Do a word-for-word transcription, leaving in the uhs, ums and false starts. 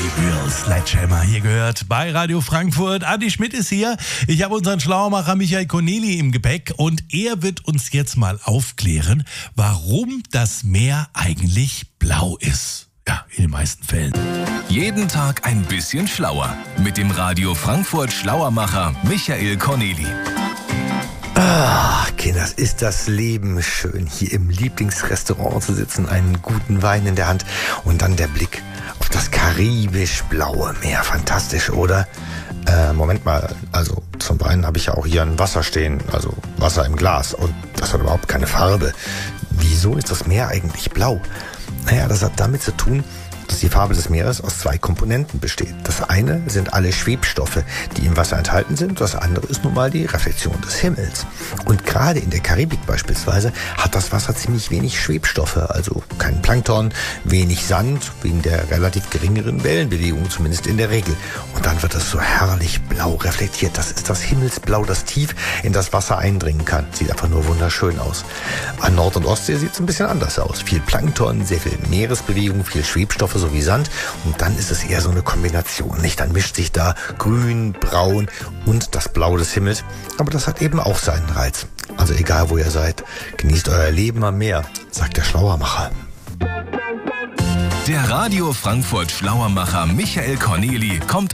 Real Sledgehammer hier gehört bei Radio Frankfurt. Adi Schmidt ist hier. Ich habe unseren Schlauermacher Michael Corneli im Gepäck und er wird uns jetzt mal aufklären, warum das Meer eigentlich blau ist. Ja, in den meisten Fällen. Jeden Tag ein bisschen schlauer mit dem Radio Frankfurt Schlauermacher Michael Corneli. Ach, Kinders, ist das Leben schön, hier im Lieblingsrestaurant zu sitzen, einen guten Wein in der Hand und dann der Blick auf das karibisch-blaue Meer. Fantastisch, oder? Äh, Moment mal, also zum Wein habe ich ja auch hier ein Wasser stehen, also Wasser im Glas und das hat überhaupt keine Farbe. Wieso ist das Meer eigentlich blau? Naja, das hat damit zu tun, dass die Farbe des Meeres aus zwei Komponenten besteht. Das eine sind alle Schwebstoffe, die im Wasser enthalten sind. Das andere ist nun mal die Reflexion des Himmels. Und gerade in der Karibik beispielsweise hat das Wasser ziemlich wenig Schwebstoffe, also kein Plankton, wenig Sand, wegen der relativ geringeren Wellenbewegung, zumindest in der Regel. Und dann wird es so herrlich blau reflektiert. Das ist das Himmelsblau, das tief in das Wasser eindringen kann. Sieht einfach nur wunderschön aus. An Nord- und Ostsee sieht es ein bisschen anders aus. Viel Plankton, sehr viel Meeresbewegung, viel Schwebstoffe, so wie Sand. Und dann ist es eher so eine Kombination, nicht? Dann mischt sich da Grün, Braun und das Blau des Himmels. Aber das hat eben auch seinen Reiz. Also egal, wo ihr seid, genießt euer Leben am Meer, sagt der Schlauermacher. Der Radio Frankfurt Schlauermacher Michael Corneli kommt